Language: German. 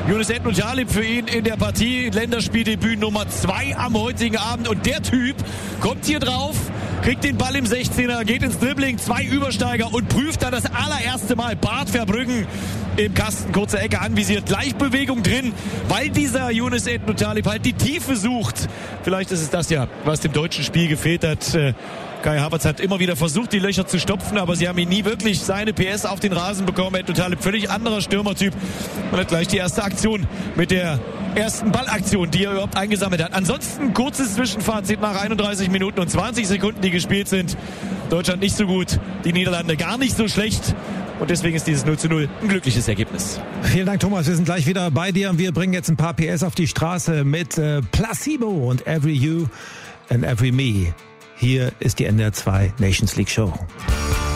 Yunus Talib für ihn in der Partie. Länderspieldebüt Nummer 2 am heutigen Abend. Und der Typ kommt hier drauf, kriegt den Ball im 16er, geht ins Dribbling, 2 Übersteiger und prüft dann das allererste Mal Bart Verbrüggen im Kasten. Kurze Ecke anvisiert, Gleichbewegung drin, weil dieser Yunus Talib halt die Tiefe sucht. Vielleicht ist es das ja, was dem deutschen Spiel gefehlt hat. Kai Havertz hat immer wieder versucht, die Löcher zu stopfen, aber sie haben ihn nie wirklich seine PS auf den Rasen bekommen. Talib, völlig anderer Stürmertyp. Man hat gleich die erste Aktion mit der ersten Ballaktion, die er überhaupt eingesammelt hat. Ansonsten kurzes Zwischenfazit nach 31 Minuten und 20 Sekunden, die gespielt sind. Deutschland nicht so gut, die Niederlande gar nicht so schlecht. Und deswegen ist dieses 0:0 ein glückliches Ergebnis. Vielen Dank, Thomas. Wir sind gleich wieder bei dir und wir bringen jetzt ein paar PS auf die Straße mit Placebo und Every You and Every Me. Hier ist die NDR 2 Nations League Show.